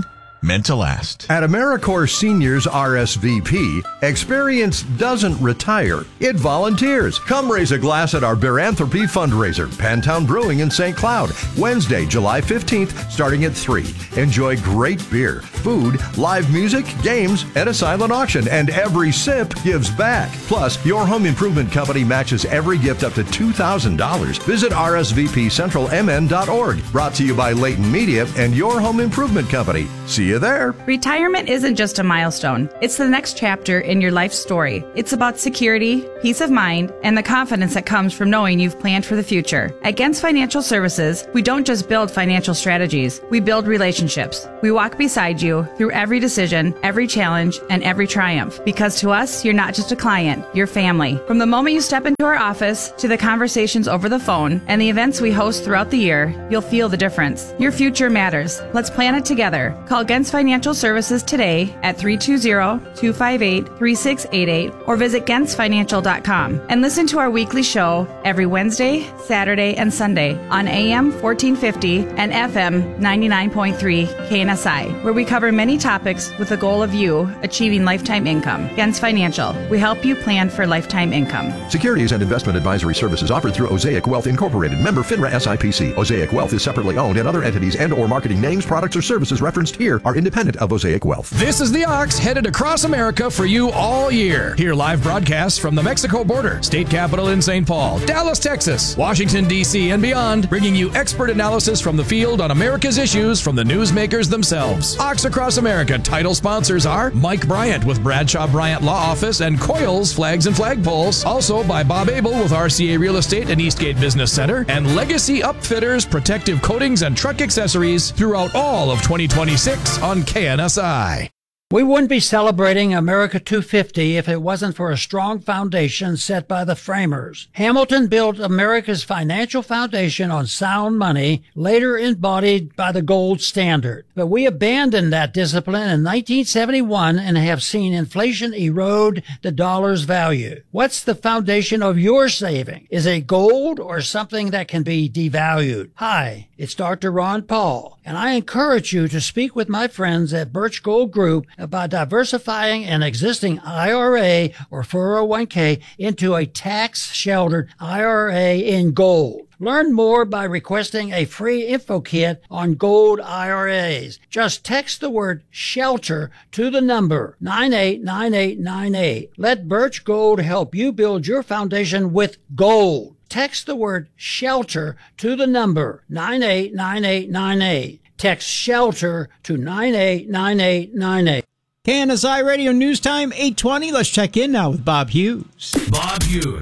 meant to last. At AmeriCorps Seniors R S V P, experience doesn't retire, it volunteers. Come raise a glass at our Beeranthropy fundraiser, Pantown Brewing in Saint Cloud, Wednesday, July fifteenth, starting at three. Enjoy great beer, food, live music, games, and a silent auction, and every sip gives back. Plus, your home improvement company matches every gift up to two thousand dollars. Visit R S V P central M N dot org. Brought to you by Leighton Media and your home improvement company. See you there. Retirement isn't just a milestone. It's the next chapter in your life story. It's about security, peace of mind, and the confidence that comes from knowing you've planned for the future. At Gens Financial Services, we don't just build financial strategies. We build relationships. We walk beside you through every decision, every challenge, and every triumph. Because to us, you're not just a client, you're family. From the moment you step into our office to the conversations over the phone and the events we host throughout the year, you'll feel the difference. Your future matters. Let's plan it together. Call Gens Financial Services today at three two zero, two five eight, three six eight eight or visit gens financial dot com and listen to our weekly show every Wednesday, Saturday, and Sunday on A M fourteen fifty and F M ninety-nine point three K N S I, where we cover many topics with the goal of you achieving lifetime income. Gens Financial, we help you plan for lifetime income. Securities and investment advisory services offered through Osaic Wealth Incorporated, member FINRA S I P C. Osaic Wealth is separately owned, and other entities and or marketing names, products, or services referenced here are independent of Osaic Wealth. This is the Ox headed across America for you all year. Hear live broadcasts from the Mexico border, state capital in Saint Paul, Dallas, Texas, Washington, D C, and beyond, bringing you expert analysis from the field on America's issues from the newsmakers themselves. Ox Across America title sponsors are Mike Bryant with Bradshaw Bryant Law Office and Coils Flags and Flagpoles. Also by Bob Abel with R C A Real Estate and Eastgate Business Center, and Legacy Upfitters, protective coatings and truck accessories throughout all of twenty twenty-six on K N S I. We wouldn't be celebrating America two fifty if it wasn't for a strong foundation set by the framers. Hamilton built America's financial foundation on sound money, later embodied by the gold standard. But we abandoned that discipline in nineteen seventy-one and have seen inflation erode the dollar's value. What's the foundation of your saving? Is it gold or something that can be devalued? Hi, it's Doctor Ron Paul, and I encourage you to speak with my friends at Birch Gold Group about diversifying an existing I R A or four oh one k into a tax-sheltered I R A in gold. Learn more by requesting a free info kit on gold I R As. Just text the word SHELTER to the number nine eight nine eight nine eight. Let Birch Gold help you build your foundation with gold. Text the word SHELTER to the number nine eight nine eight nine eight. Text SHELTER to nine eight nine eight nine eight. K N S I Radio News Time, eight twenty. Let's check in now with Bob Hughes. Bob Hughes.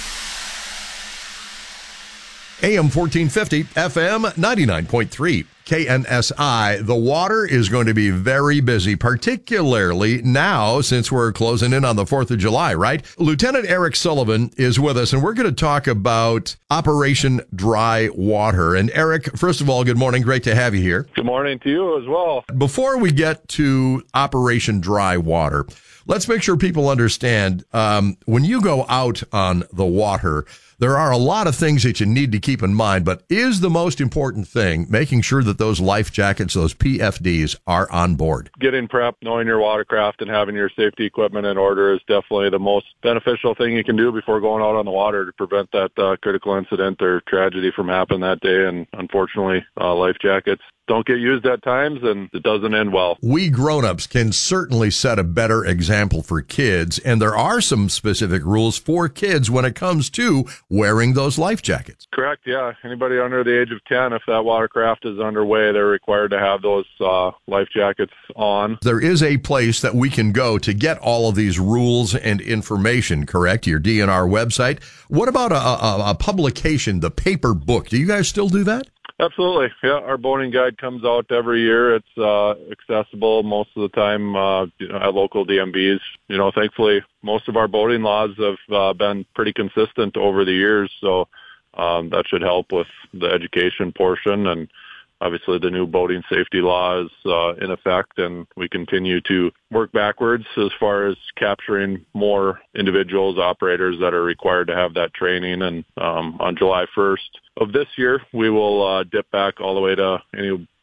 A M fourteen fifty, F M ninety-nine point three. K N S I. The water is going to be very busy, particularly now since we're closing in on the fourth of July, right? Lieutenant Eric Sullivan is with us, and we're going to talk about Operation Dry Water. And Eric, first of all, good morning. Great to have you here. Good morning to you as well. Before we get to Operation Dry Water, let's make sure people understand, um, when you go out on the water, there are a lot of things that you need to keep in mind, but is the most important thing making sure that those life jackets, those P F Ds, are on board? Getting prepped, knowing your watercraft, and having your safety equipment in order is definitely the most beneficial thing you can do before going out on the water to prevent that uh, critical incident or tragedy from happening that day. And unfortunately, uh, life jackets don't get used at times, and it doesn't end well. We grown-ups can certainly set a better example for kids, and there are some specific rules for kids when it comes to wearing those life jackets. Correct, yeah. Anybody under the age of ten, if that watercraft is underway, they're required to have those uh, life jackets on. There is a place that we can go to get all of these rules and information, correct? Your D N R website. What about a, a, a publication, the paper book? Do you guys still do that? Absolutely. Yeah, our boating guide comes out every year. It's uh, accessible most of the time uh, you know, at local D M Bs. You know, thankfully, most of our boating laws have uh, been pretty consistent over the years, so um, that should help with the education portion. And obviously, the new boating safety law is uh, in effect, and we continue to work backwards as far as capturing more individuals, operators that are required to have that training. And um, on July first of this year, we will uh, dip back all the way to any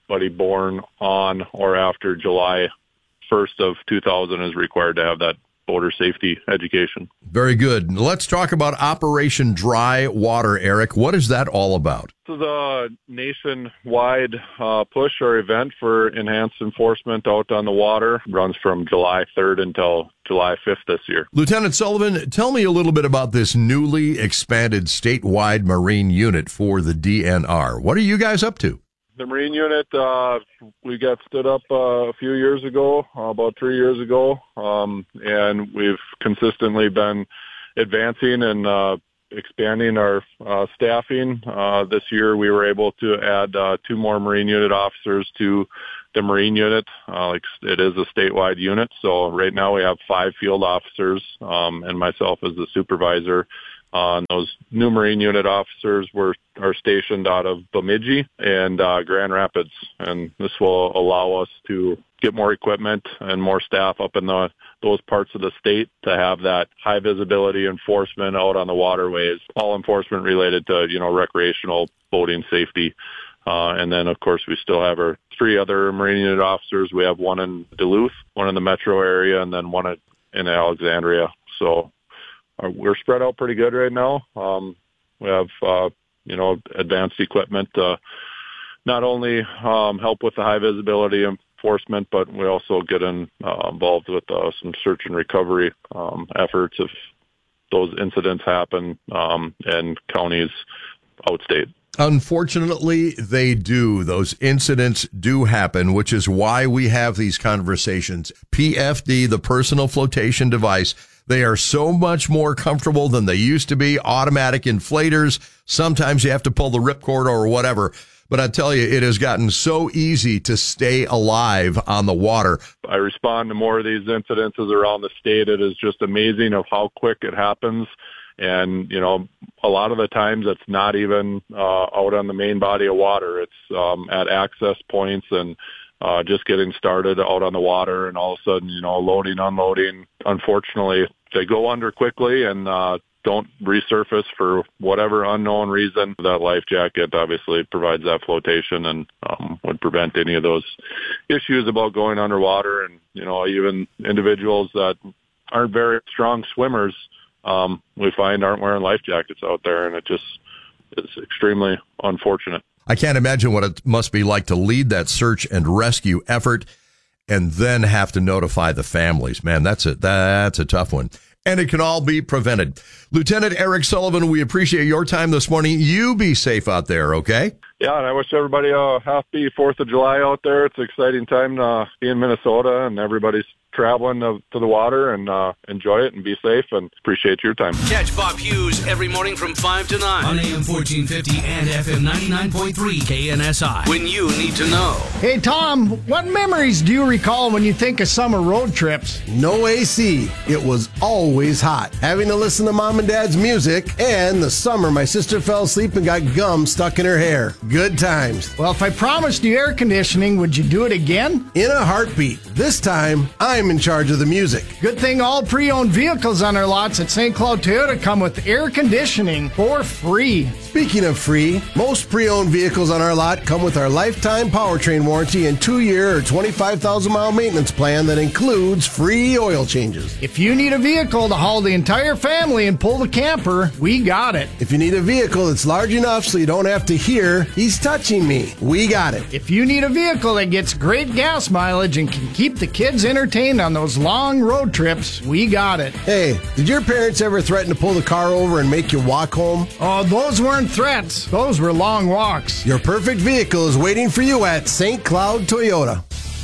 anybody born on or after July first of two thousand is required to have that boater safety education. Very good. Let's talk about Operation Dry Water, Eric. What is that all about? This is a nationwide uh, push or event for enhanced enforcement out on the water. It runs from July third until July fifth this year. Lieutenant Sullivan, tell me a little bit about this newly expanded statewide Marine unit for the D N R. What are you guys up to? The Marine unit, uh, we got stood up uh, a few years ago, uh, about three years ago, um, and we've consistently been advancing and uh, expanding our uh, staffing. Uh, this year we were able to add uh, two more Marine unit officers to the Marine unit. Uh, like it is a statewide unit, so right now we have five field officers um, and myself as the supervisor. Uh, and those new Marine unit officers were are stationed out of Bemidji and uh, Grand Rapids, and this will allow us to get more equipment and more staff up in the those parts of the state to have that high visibility enforcement out on the waterways, all enforcement related to, you know, recreational boating safety. Uh, and then, of course, we still have our three other Marine unit officers. We have one in Duluth, one in the metro area, and then one in Alexandria. So uh, we're spread out pretty good right now. Um, we have, uh, you know, advanced equipment to not only um, help with the high visibility enforcement, but we also get in, uh, involved with uh, some search and recovery um, efforts if those incidents happen um, in counties outstate. Unfortunately, they do. Those incidents do happen, which is why we have these conversations. P F D, the personal flotation device, they are so much more comfortable than they used to be. Automatic inflators. Sometimes you have to pull the ripcord or whatever. But I tell you, it has gotten so easy to stay alive on the water. I respond to more of these incidences around the state. It is just amazing of how quick it happens. And, you know, a lot of the times it's not even uh, out on the main body of water. It's um, at access points and uh, just getting started out on the water, and all of a sudden, you know, loading, unloading. Unfortunately, they go under quickly and uh, don't resurface for whatever unknown reason. That life jacket obviously provides that flotation and um, would prevent any of those issues about going underwater. And, you know, even individuals that aren't very strong swimmers, Um, we find aren't wearing life jackets out there, and it just is extremely unfortunate. I can't imagine what it must be like to lead that search and rescue effort and then have to notify the families. Man, that's a, that's a tough one. And it can all be prevented. Lieutenant Eric Sullivan, we appreciate your time this morning. You be safe out there, okay? Yeah, and I wish everybody a happy fourth of July out there. It's an exciting time to be in Minnesota, and everybody's traveling to, to the water, and uh, enjoy it and be safe, and appreciate your time. Catch Bob Hughes every morning from five to nine on A M fourteen fifty and F M ninety-nine point three K N S I. When you need to know. Hey, Tom, what memories do you recall when you think of summer road trips? No A C. It was always hot. Having to listen to Mom and Dad's music, and the summer my sister fell asleep and got gum stuck in her hair. Good times. Well, if I promised you air conditioning, would you do it again? In a heartbeat. This time, I'm in charge of the music. Good thing all pre-owned vehicles on our lots at Saint Cloud Toyota come with air conditioning for free. Speaking of free, most pre-owned vehicles on our lot come with our lifetime powertrain warranty and two-year or twenty-five thousand mile maintenance plan that includes free oil changes. If you need a vehicle to haul the entire family and pull the camper, we got it. If you need a vehicle that's large enough so you don't have to hear, he's touching me, we got it. If you need a vehicle that gets great gas mileage and can keep the kids entertained on those long road trips, we got it. Hey, did your parents ever threaten to pull the car over and make you walk home? Oh, those weren't threats. Those were long walks. Your perfect vehicle is waiting for you at Saint Cloud Toyota.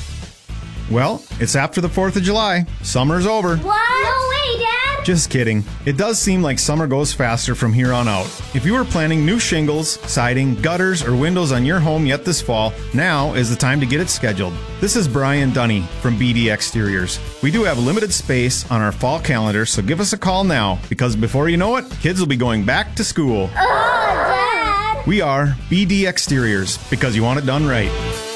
Well, it's after the fourth of July. Summer's over. What? No way, Dad! Just kidding. It does seem like summer goes faster from here on out. If you are planning new shingles, siding, gutters, or windows on your home yet this fall, now is the time to get it scheduled. This is Brian Dunny from B D Exteriors. We do have limited space on our fall calendar, so give us a call now, because before you know it, kids will be going back to school. Oh, Dad! We are B D Exteriors, because you want it done right.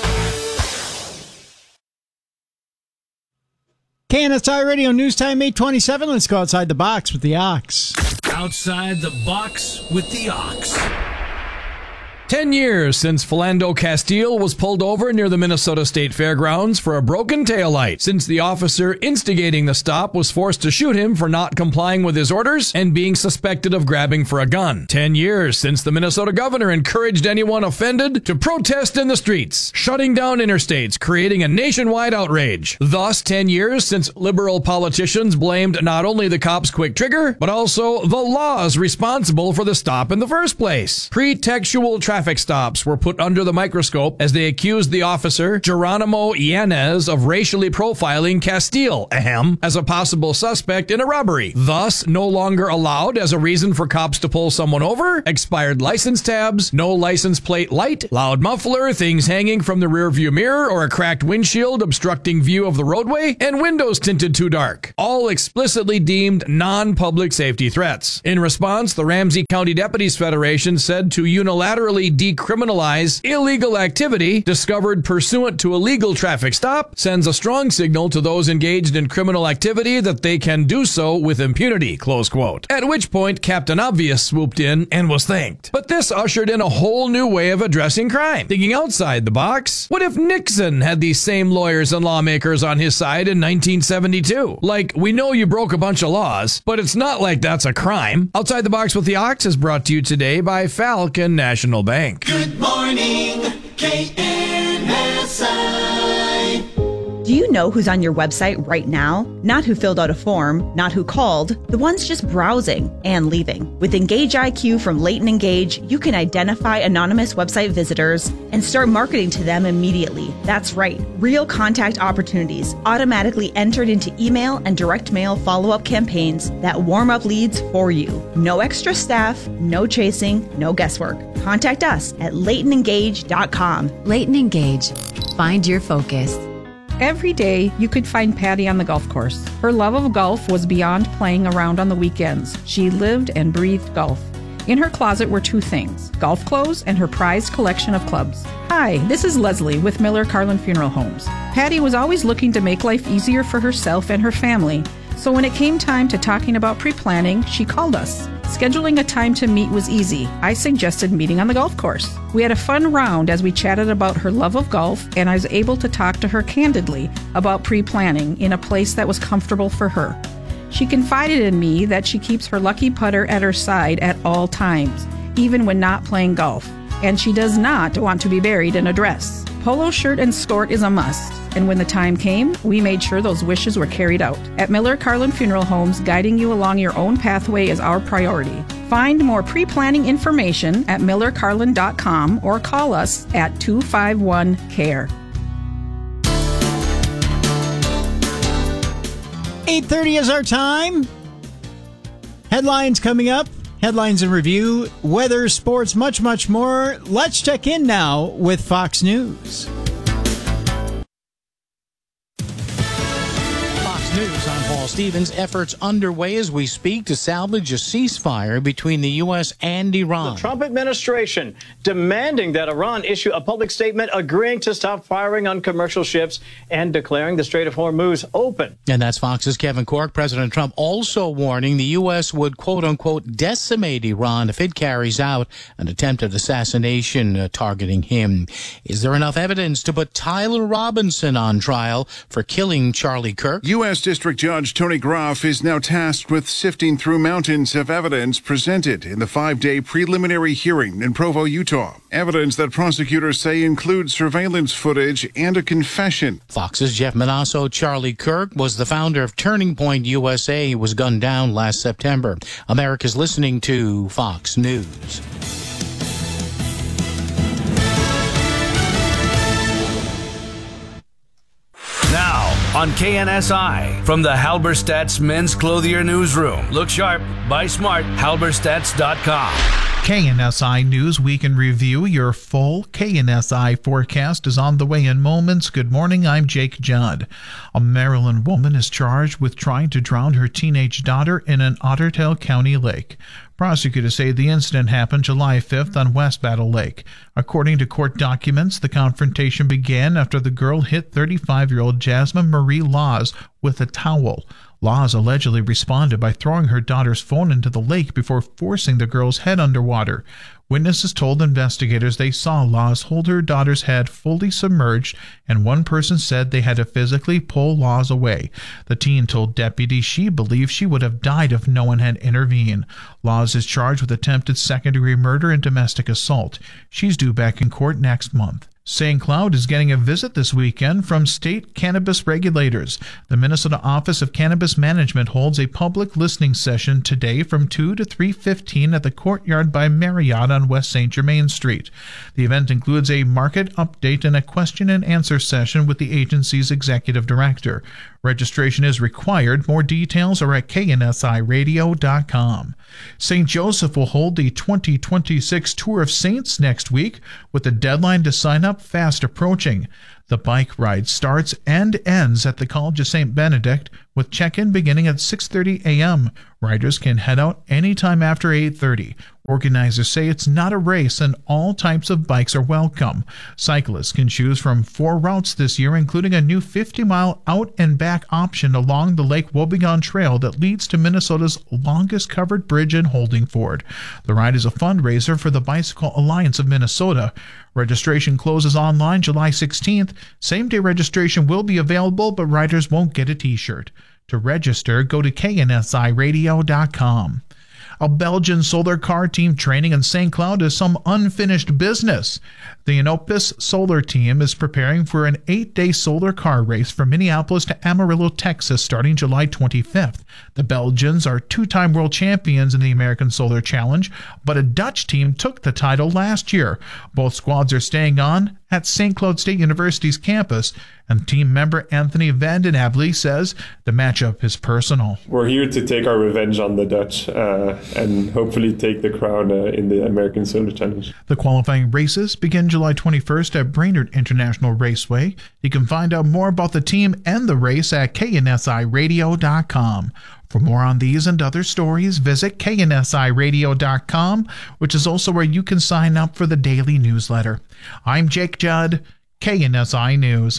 K N S I Radio News Time eight twenty-seven. Let's go outside the box with the Ox. Outside the box with the Ox. Ten years since Philando Castile was pulled over near the Minnesota State Fairgrounds for a broken taillight, since the officer instigating the stop was forced to shoot him for not complying with his orders and being suspected of grabbing for a gun. Ten years since the Minnesota governor encouraged anyone offended to protest in the streets, shutting down interstates, creating a nationwide outrage. Thus, ten years since liberal politicians blamed not only the cops' quick trigger, but also the laws responsible for the stop in the first place. Pretextual traffic Traffic stops were put under the microscope as they accused the officer, Geronimo Yanez, of racially profiling Castile, ahem, as a possible suspect in a robbery. Thus, no longer allowed as a reason for cops to pull someone over, expired license tabs, no license plate light, loud muffler, things hanging from the rearview mirror, or a cracked windshield obstructing view of the roadway, and windows tinted too dark. All explicitly deemed non-public safety threats. In response, the Ramsey County Deputies Federation said to unilaterally decriminalize illegal activity discovered pursuant to a legal traffic stop sends a strong signal to those engaged in criminal activity that they can do so with impunity, close quote. At which point, Captain Obvious swooped in and was thanked. But this ushered in a whole new way of addressing crime. Thinking outside the box, what if Nixon had these same lawyers and lawmakers on his side in nineteen seventy-two? Like, we know you broke a bunch of laws, but it's not like that's a crime. Outside the Box with the Ox is brought to you today by Falcon National Bank. Good morning, K N S I. Do you know who's on your website right now? Not who filled out a form, not who called, the ones just browsing and leaving. With Engage I Q from Leighton Engage, you can identify anonymous website visitors and start marketing to them immediately. That's right, real contact opportunities automatically entered into email and direct mail follow-up campaigns that warm up leads for you. No extra staff, no chasing, no guesswork. Contact us at leighton engage dot com. Leighton Engage. Find your focus. Every day, you could find Patty on the golf course. Her love of golf was beyond playing around on the weekends. She lived and breathed golf. In her closet were two things, golf clothes and her prized collection of clubs. Hi, this is Leslie with Miller Carlin Funeral Homes. Patty was always looking to make life easier for herself and her family. So when it came time to talking about pre-planning, she called us. Scheduling a time to meet was easy. I suggested meeting on the golf course. We had a fun round as we chatted about her love of golf, and I was able to talk to her candidly about pre-planning in a place that was comfortable for her. She confided in me that she keeps her lucky putter at her side at all times, even when not playing golf, and she does not want to be buried in a dress. Polo shirt and skirt is a must, and when the time came, we made sure those wishes were carried out. At Miller Carlin Funeral Homes, guiding you along your own pathway is our priority. Find more pre-planning information at miller carlin dot com or call us at two five one C A R E. eight thirty is our time. Headlines coming up. Headlines in review, weather, sports, much, much more. Let's check in now with Fox News. News, I'm Paul Stevens. Efforts underway as we speak to salvage a ceasefire between the U S and Iran. The Trump administration demanding that Iran issue a public statement agreeing to stop firing on commercial ships and declaring the Strait of Hormuz open. And that's Fox's Kevin Corke. President Trump also warning the U S would, quote unquote, decimate Iran if it carries out an attempted assassination uh, targeting him. Is there enough evidence to put Tyler Robinson on trial for killing Charlie Kirk? U S District Judge Tony Groff is now tasked with sifting through mountains of evidence presented in the five-day preliminary hearing in Provo, Utah. Evidence that prosecutors say includes surveillance footage and a confession. Fox's Jeff Manasso. Charlie Kirk was the founder of Turning Point U S A. He was gunned down last September. America's listening to Fox News. Now, on K N S I, from the Halberstadt's Men's Clothier Newsroom. Look sharp, buy smart, halberstadts dot com. K N S I News Week in Review. Your full K N S I forecast is on the way in moments. Good morning, I'm Jake Judd. A Maryland woman is charged with trying to drown her teenage daughter in an Otter Tail County lake. Prosecutors say the incident happened July fifth on West Battle Lake. According to court documents, the confrontation began after the girl hit thirty-five-year-old Jasmine Marie Laws with a towel. Laws allegedly responded by throwing her daughter's phone into the lake before forcing the girl's head underwater. Witnesses told investigators they saw Laws hold her daughter's head fully submerged, and one person said they had to physically pull Laws away. The teen told deputies she believed she would have died if no one had intervened. Laws is charged with attempted second-degree murder and domestic assault. She's due back in court next month. Saint Cloud is getting a visit this weekend from state cannabis regulators. The Minnesota Office of Cannabis Management holds a public listening session today from two to three fifteen at the Courtyard by Marriott on West Saint Germain Street. The event includes a market update and a question and answer session with the agency's executive director. Registration is required. More details are at K N S I radio dot com. Saint Joseph will hold the twenty twenty-six Tour of Saints next week, with the deadline to sign up fast approaching. The bike ride starts and ends at the College of Saint Benedict, with check-in beginning at six thirty a.m. Riders can head out anytime after eight thirty. Organizers say it's not a race and all types of bikes are welcome. Cyclists can choose from four routes this year, including a new fifty-mile out-and-back option along the Lake Wobegon Trail that leads to Minnesota's longest covered bridge in Holdingford. The ride is a fundraiser for the Bicycle Alliance of Minnesota. Registration closes online July sixteenth. Same-day registration will be available, but riders won't get a T-shirt. To register, go to K N S I radio dot com. A Belgian solar car team training in Saint Cloud is some unfinished business. The Inopus solar team is preparing for an eight-day solar car race from Minneapolis to Amarillo, Texas, starting July twenty-fifth. The Belgians are two-time world champions in the American Solar Challenge, but a Dutch team took the title last year. Both squads are staying on at Saint Cloud State University's campus, and team member Anthony Van den Abley says the matchup is personal. We're here to take our revenge on the Dutch uh, and hopefully take the crown uh, in the American Solar Challenge. The qualifying races begin July twenty-first at Brainerd International Raceway. You can find out more about the team and the race at K N S I radio dot com. For more on these and other stories, visit K N S I radio dot com, which is also where you can sign up for the daily newsletter. I'm Jake Judd, K N S I News.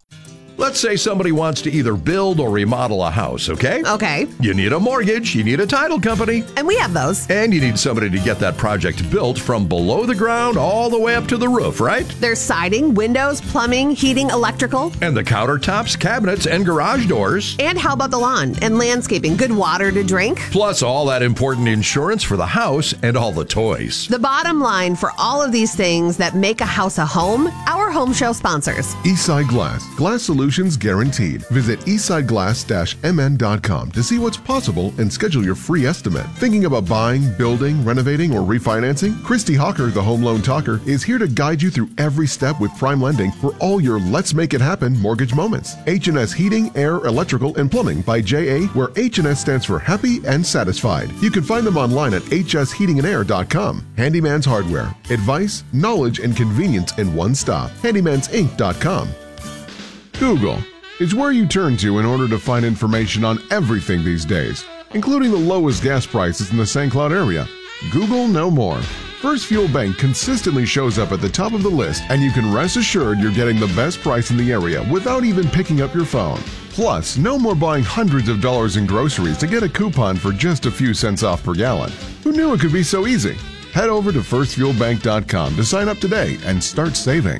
Let's say somebody wants to either build or remodel a house, okay? Okay. You need a mortgage, you need a title company. And we have those. And you need somebody to get that project built from below the ground all the way up to the roof, right? There's siding, windows, plumbing, heating, electrical. And the countertops, cabinets, and garage doors. And how about the lawn and landscaping? Good water to drink. Plus all that important insurance for the house and all the toys. The bottom line for all of these things that make a house a home, our home show sponsors. Eastside Glass. Glass Solutions guaranteed. Visit eastside glass dash m n dot com to see what's possible and schedule your free estimate. Thinking about buying, building, renovating, or refinancing? Christy Hawker, the Home Loan Talker, is here to guide you through every step with prime lending for all your Let's Make It Happen mortgage moments. H and S Heating, Air, Electrical, and Plumbing by J A, where H and S stands for Happy and Satisfied. You can find them online at h s heating and air dot com. Handyman's Hardware. Advice, knowledge, and convenience in one stop. handymans inc dot com. Google is where you turn to in order to find information on everything these days, including the lowest gas prices in the Saint Cloud area. Google no more. First Fuel Bank consistently shows up at the top of the list, and you can rest assured you're getting the best price in the area without even picking up your phone. Plus, no more buying hundreds of dollars in groceries to get a coupon for just a few cents off per gallon. Who knew it could be so easy? Head over to first fuel bank dot com to sign up today and start saving.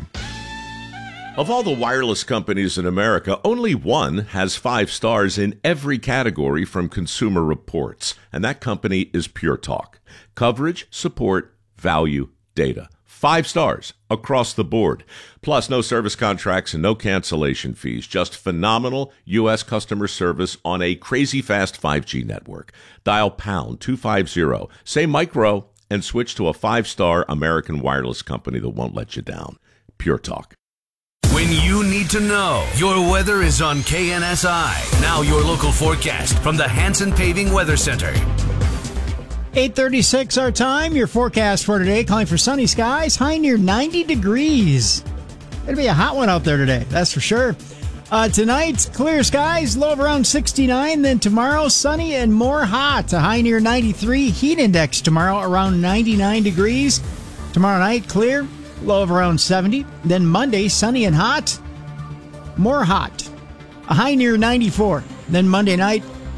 Of all the wireless companies in America, only one has five stars in every category from Consumer Reports, and that company is Pure Talk. Coverage, support, value, data. Five stars across the board. Plus, no service contracts and no cancellation fees. Just phenomenal U S customer service on a crazy fast five G network. Dial pound two fifty, say micro, and switch to a five-star American wireless company that won't let you down. Pure Talk. When you need to know, your weather is on K N S I. Now your local forecast from the Hanson Paving Weather Center. eight thirty-six our time. Your forecast for today, calling for sunny skies, high near ninety degrees. It'll be a hot one out there today, that's for sure. Uh, tonight, clear skies, low of around sixty-nine. Then tomorrow, sunny and more hot, a high near ninety-three. Heat index tomorrow around ninety-nine degrees. Tomorrow night, clear, low of around seventy. Then Monday, sunny and hot, more hot, a high near ninety-four. Then Monday night,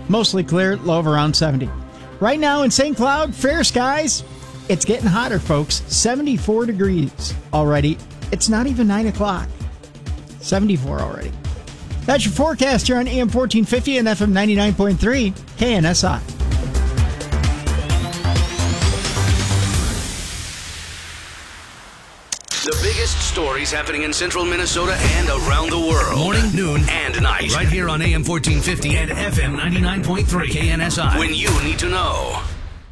Mostly clear, low of around seventy. Right now in Saint Cloud, fair skies. It's getting hotter, folks. seventy-four degrees already. It's not even nine o'clock. seventy-four already. That's your forecast here on A M fourteen fifty and F M ninety-nine point three K N S I. The biggest stories happening in central Minnesota and around the world. Morning, noon, and night. Right here on A M fourteen fifty and F M ninety-nine point three K N S I. When you need to know.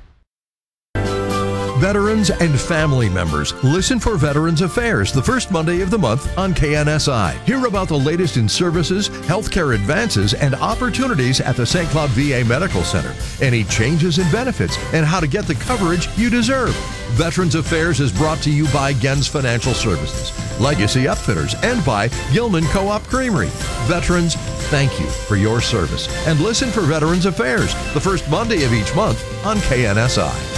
Veterans and family members, listen for Veterans Affairs the first Monday of the month on K N S I. Hear about the latest in services, healthcare advances, and opportunities at the Saint Cloud V A Medical Center, any changes in benefits, and how to get the coverage you deserve. Veterans Affairs is brought to you by Gens Financial Services, Legacy Upfitters, and by Gilman Co-op Creamery. Veterans, thank you for your service. And listen for Veterans Affairs the first Monday of each month on K N S I.